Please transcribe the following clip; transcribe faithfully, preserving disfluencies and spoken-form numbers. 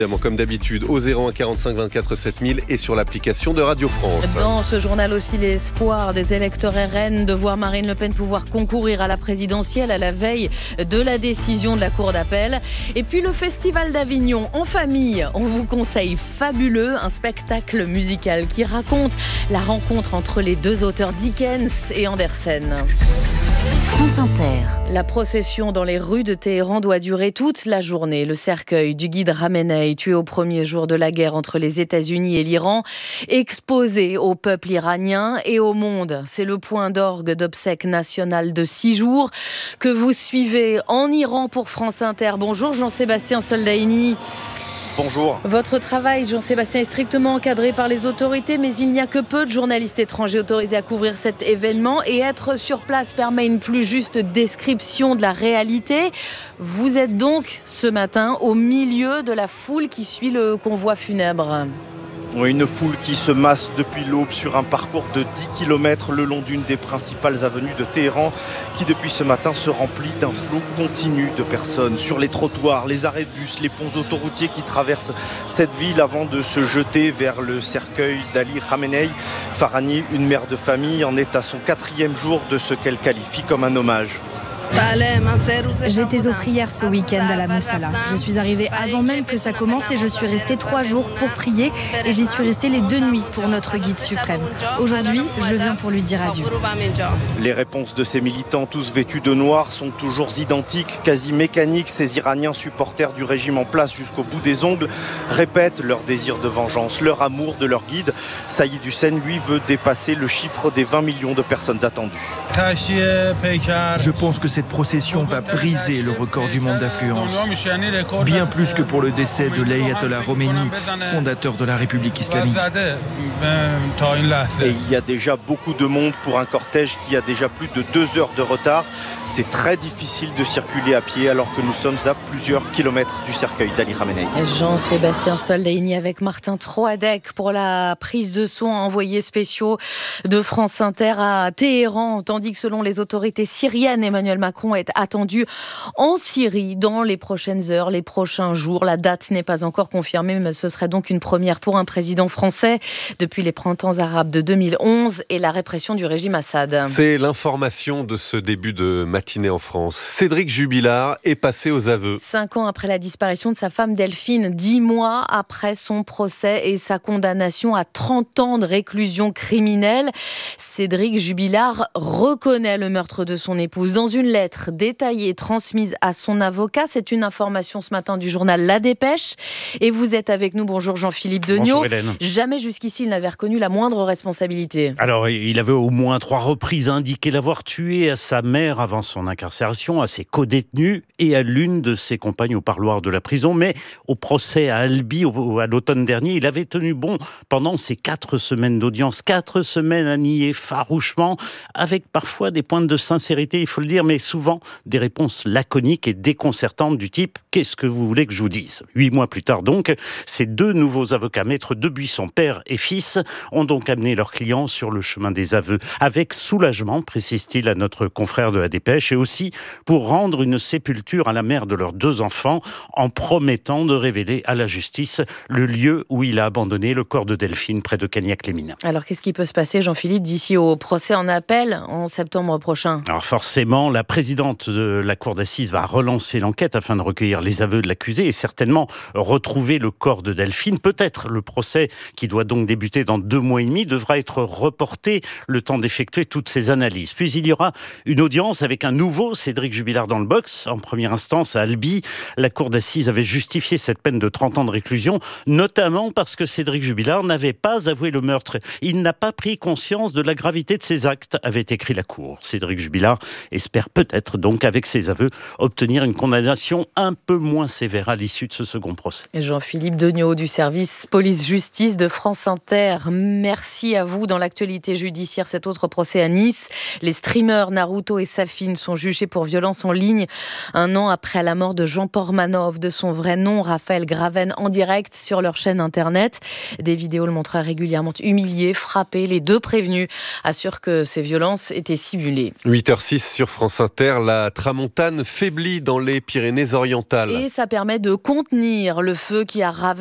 Comme d'habitude, au zéro un quarante-cinq vingt-quatre sept mille et sur l'application de Radio France. Dans ce journal aussi, l'espoir des électeurs R N de voir Marine Le Pen pouvoir concourir à la présidentielle à la veille de la décision de la Cour d'appel. Et puis le Festival d'Avignon en famille. On vous conseille Fabuleux, un spectacle musical qui raconte la rencontre entre les deux auteurs Dickens et Andersen. France Inter. La procession dans les rues de Téhéran doit durer toute la journée. Le cercueil du guide Khamenei, tué au premier jour de la guerre entre les États-Unis et l'Iran, exposé au peuple iranien et au monde. C'est le point d'orgue d'obsèques nationales de six jours que vous suivez en Iran pour France Inter. Bonjour Jean-Sébastien Soldaini. Bonjour. Votre travail, Jean-Sébastien, est strictement encadré par les autorités, mais il n'y a que peu de journalistes étrangers autorisés à couvrir cet événement et être sur place permet une plus juste description de la réalité. Vous êtes donc ce matin au milieu de la foule qui suit le convoi funèbre. Oui, une foule qui se masse depuis l'aube sur un parcours de dix kilomètres le long d'une des principales avenues de Téhéran qui depuis ce matin se remplit d'un flot continu de personnes sur les trottoirs, les arrêts de bus, les ponts autoroutiers qui traversent cette ville avant de se jeter vers le cercueil d'Ali Khamenei. Farhani, une mère de famille, en est à son quatrième jour de ce qu'elle qualifie comme un hommage. J'étais aux prières ce week-end à la Moussala. Je suis arrivée avant même que ça commence et je suis restée trois jours pour prier et j'y suis restée les deux nuits pour notre guide suprême. Aujourd'hui, je viens pour lui dire adieu. Les réponses de ces militants, tous vêtus de noir, sont toujours identiques, quasi mécaniques. Ces Iraniens supporters du régime en place jusqu'au bout des ongles répètent leur désir de vengeance, leur amour de leur guide. Saïd Hussein, lui, veut dépasser le chiffre des vingt millions de personnes attendues. Je pense que cette procession va briser le record du monde d'affluence. Bien plus que pour le décès de l'Ayatollah Khomeini, fondateur de la République islamique. Et il y a déjà beaucoup de monde pour un cortège qui a déjà plus de deux heures de retard. C'est très difficile de circuler à pied alors que nous sommes à plusieurs kilomètres du cercueil d'Ali Khamenei. Jean-Sébastien Soldaini avec Martin Troadec pour la prise de son, envoyés spéciaux de France Inter à Téhéran, tandis que selon les autorités syriennes, Emmanuel Macron est attendu en Syrie dans les prochaines heures, les prochains jours. La date n'est pas encore confirmée, mais ce serait donc une première pour un président français depuis les printemps arabes de deux mille onze et la répression du régime Assad. C'est l'information de ce début de matinée en France. Cédric Jubilard est passé aux aveux. Cinq ans après la disparition de sa femme Delphine, dix mois après son procès et sa condamnation à trente ans de réclusion criminelle, Cédric Jubilard reconnaît le meurtre de son épouse dans une lettre détaillée transmise à son avocat. C'est une information ce matin du journal La Dépêche. Et vous êtes avec nous. Bonjour Jean-Philippe Degnaud. Bonjour Hélène. Jamais jusqu'ici il n'avait reconnu la moindre responsabilité. Alors il avait au moins trois reprises indiqué l'avoir tué à sa mère avant son incarcération, à ses codétenus et à l'une de ses compagnes au parloir de la prison. Mais au procès à Albi, au, à l'automne dernier, il avait tenu bon pendant ces quatre semaines d'audience. Quatre semaines à nier farouchement, avec parfois des pointes de sincérité, il faut le dire, mais souvent des réponses laconiques et déconcertantes du type « Qu'est-ce que vous voulez que je vous dise ?» Huit mois plus tard donc, ces deux nouveaux avocats, maître Debuisson, père et fils, ont donc amené leurs clients sur le chemin des aveux, avec soulagement, précise-t-il à notre confrère de La Dépêche, et aussi pour rendre une sépulture à la mère de leurs deux enfants, en promettant de révéler à la justice le lieu où il a abandonné le corps de Delphine près de Cagnac-les-Mines. Alors qu'est-ce qui peut se passer, Jean-Philippe, d'ici au procès en appel en septembre prochain ? Alors forcément, la présidente de la cour d'assises va relancer l'enquête afin de recueillir les aveux de l'accusé et certainement retrouver le corps de Delphine. Peut-être le procès, qui doit donc débuter dans deux mois et demi, devra être reporté le temps d'effectuer toutes ces analyses. Puis il y aura une audience avec un nouveau Cédric Jubilard dans le box. En première instance, à Albi, la cour d'assises avait justifié cette peine de trente ans de réclusion, notamment parce que Cédric Jubilard n'avait pas avoué le meurtre. Il n'a pas pris conscience de la gravité de ses actes, avait écrit la cour. Cédric Jubilard espère peut-être donc, avec ses aveux, obtenir une condamnation un peu moins sévère à l'issue de ce second procès. Jean-Philippe Degnaud du service police-justice de France Inter. Merci à vous. Dans l'actualité judiciaire, cet autre procès à Nice, les streamers Naruto et Safine sont jugés pour violence en ligne un an après la mort de Jean Pormanov, de son vrai nom, Raphaël Graven, en direct sur leur chaîne internet. Des vidéos le montraient régulièrement humiliés, frappés. Les deux prévenus assurent que ces violences étaient simulées. huit heures zéro six sur France Inter. Inter, la tramontane faiblit dans les Pyrénées-Orientales. Et ça permet de contenir le feu qui a ravagé